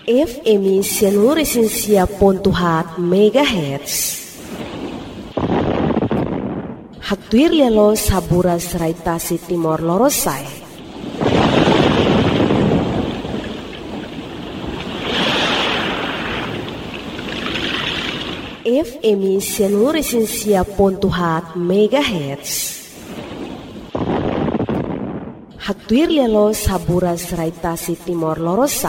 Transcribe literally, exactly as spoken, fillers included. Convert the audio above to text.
F M Sianuresinsia Pontuhat Megahertz. Haktuir lialo saburas raitasi Timor Lorosai. F M Sianuresinsia Pontuhat Megahertz. Haktuir lialo saburas raitasi Timor Lorosai.